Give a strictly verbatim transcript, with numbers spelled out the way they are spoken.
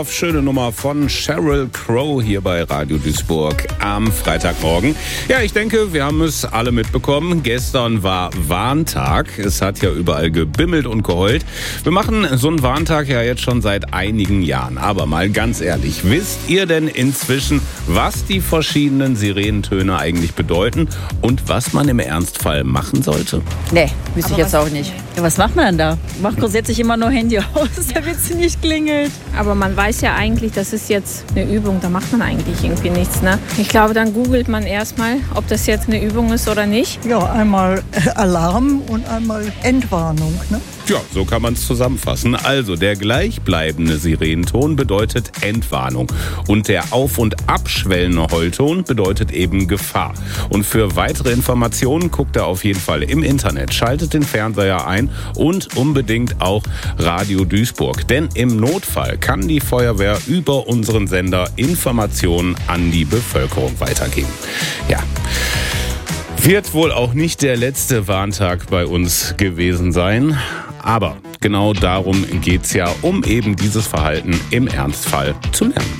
Schöne Nummer von Sheryl Crow hier bei Radio Duisburg am Freitagmorgen. Ja, ich denke, wir haben es alle mitbekommen. Gestern war Warntag. Es hat ja überall gebimmelt und geheult. Wir machen so einen Warntag ja jetzt schon seit einigen Jahren. Aber mal ganz ehrlich, wisst ihr denn inzwischen, was die verschiedenen Sirenentöne eigentlich bedeuten und was man im Ernstfall machen sollte? Nee, wüsste ich jetzt auch nicht. Ja, was macht man denn da? Macht grundsätzlich immer nur Handy aus, damit sie nicht klingelt. Aber man weiß ja eigentlich, das ist jetzt eine Übung, da macht man eigentlich irgendwie nichts. Ne? Ich glaube, dann googelt man erstmal, ob das jetzt eine Übung ist oder nicht. Ja, einmal Alarm und einmal Entwarnung. Ne? Ja, so kann man es zusammenfassen. Also, der gleichbleibende Sirenenton bedeutet Entwarnung und der auf- und abschwellende Heulton bedeutet eben Gefahr. Und für weitere Informationen guckt er auf jeden Fall im Internet, schaltet den Fernseher ein und unbedingt auch Radio Duisburg. Denn im Notfall kann die Feuerwehr über unseren Sender Informationen an die Bevölkerung weitergeben. Ja. Wird wohl auch nicht der letzte Warntag bei uns gewesen sein. Aber genau darum geht's ja, um eben dieses Verhalten im Ernstfall zu lernen.